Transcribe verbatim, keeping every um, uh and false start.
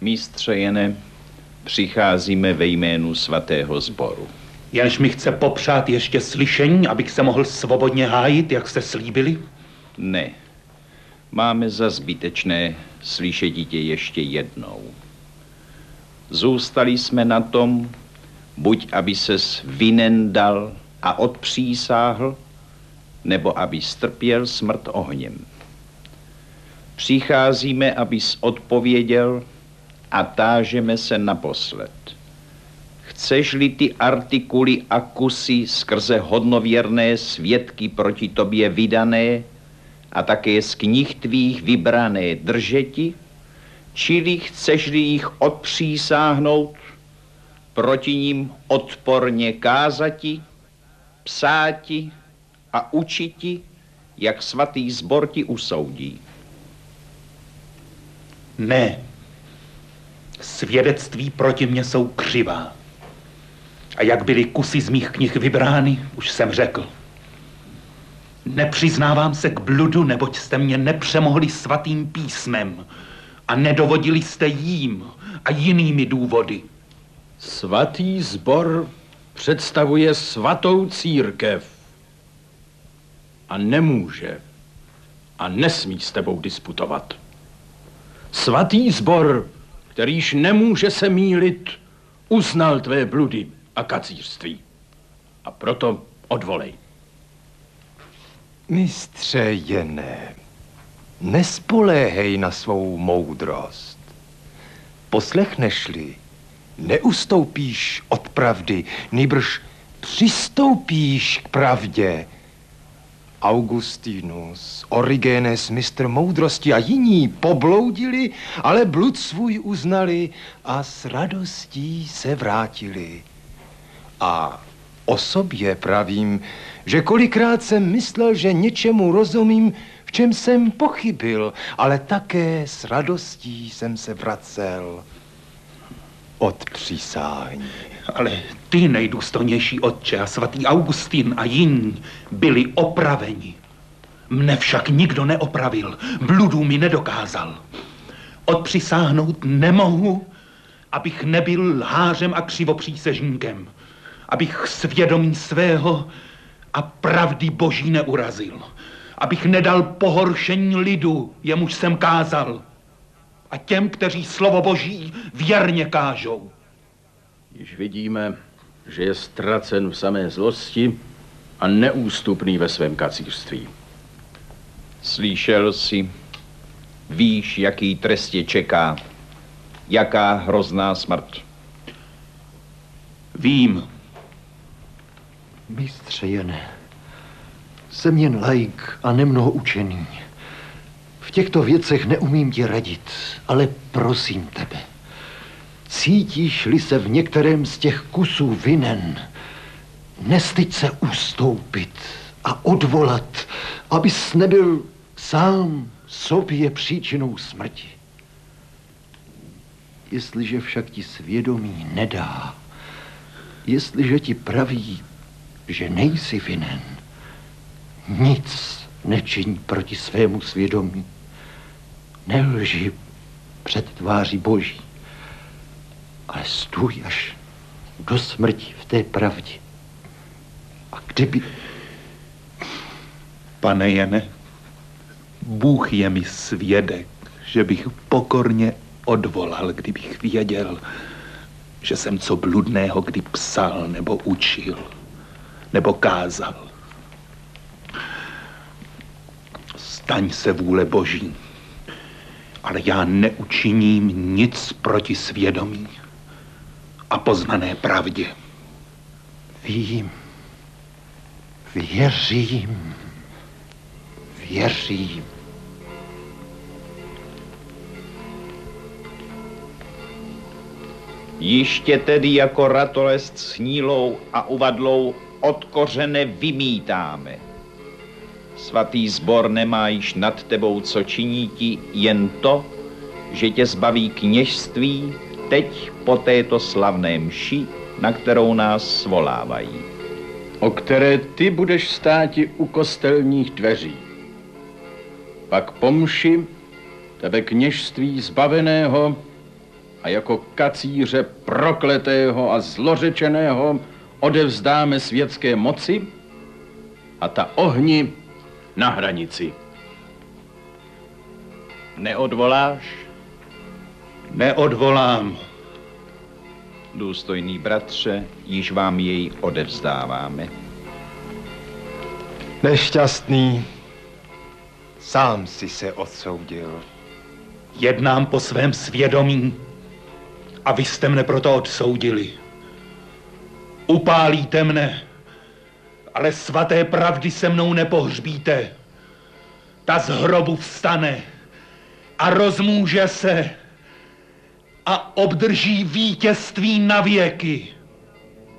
Mistře Jene, přicházíme ve jménu svatého sboru. Jenž mi chce popřát ještě slyšení, abych se mohl svobodně hájit, jak jste slíbili? Ne. Máme za zbytečné slyšet tě ještě jednou. Zůstali jsme na tom, buď aby ses vinen dal a odpřísáhl, nebo aby strpěl smrt ohněm. Přicházíme, abys odpověděl a tážeme se naposled. Chceš-li ty artikuly a kusy skrze hodnověrné svědky proti tobě vydané a také z knih tvých vybrané držeti, čili chceš-li jich odpřísáhnout, proti ním odporně kázati, psáti a učiti, jak svatý sbor ti usoudí? Ne. Svědectví proti mně jsou křivá. A jak byly kusy z mých knih vybrány, už jsem řekl. Nepřiznávám se k bludu, neboť jste mě nepřemohli svatým písmem a nedovodili jste jím a jinými důvody. Svatý sbor představuje svatou církev a nemůže a nesmí s tebou disputovat. Svatý sbor, kterýž nemůže se mýlit, uznal tvé bludy a kacířství. A proto odvolej. Mistře Jene, nespoléhej na svou moudrost. Poslechneš-li, neustoupíš od pravdy, nýbrž přistoupíš k pravdě. Augustinus, Origenes, mistr moudrosti a jiní pobloudili, ale blud svůj uznali a s radostí se vrátili. A o sobě pravím, že kolikrát jsem myslel, že něčemu rozumím, v čem jsem pochybil, ale také s radostí jsem se vracel od přísání. Ale ty, nejdůstojnější otče, a svatý Augustin a jiní byli opraveni. Mne však nikdo neopravil, bludů mi nedokázal. Odpřisáhnout nemohu, abych nebyl lhářem a křivopřísežníkem, abych svědomí svého a pravdy boží neurazil, abych nedal pohoršení lidu, jemuž jsem kázal, a těm, kteří slovo boží věrně kážou. Již vidíme, že je ztracen v samé zlosti a neústupný ve svém kacířství. Slyšel jsi, víš, jaký trest je čeká, jaká hrozná smrt. Vím. Mistře Jene, jsem jen laik a nemnoho učený. V těchto věcech neumím ti radit, ale prosím tebe, cítíš-li se v některém z těch kusů vinen, nestyď se ustoupit a odvolat, abys nebyl sám sobě příčinou smrti. Jestliže však ti svědomí nedá, jestliže ti praví, že nejsi vinen, nic nečiň proti svému svědomí. Nelži před tváří boží, ale stůj až do smrti v té pravdě. A kdyby... Pane Jene, Bůh je mi svědek, že bych pokorně odvolal, kdybych věděl, že jsem co bludného kdy psal nebo učil, nebo kázal. Staň se vůle boží, ale já neučiním nic proti svědomí a poznané pravdě. Vím, věřím, věřím. Jiště tedy jako ratolest snílou a uvadlou od kořene vymítáme. Svatý sbor nemá již nad tebou co činíti, jen to, že tě zbaví kněžství teď po této slavné mši, na kterou nás svolávají. O které ty budeš státi u kostelních dveří. Pak po mši tebe kněžství zbaveného a jako kacíře prokletého a zlořečeného odevzdáme světské moci a ta ohni na hranici. Neodvoláš? Neodvolám. Důstojný bratře, již vám jej odevzdáváme. Nešťastný, sám si se odsoudil. Jednám po svém svědomí a vy jste mne proto odsoudili. Upálíte mne, ale svaté pravdy se mnou nepohřbíte. Ta z hrobu vstane a rozmůže se a obdrží vítězství na věky.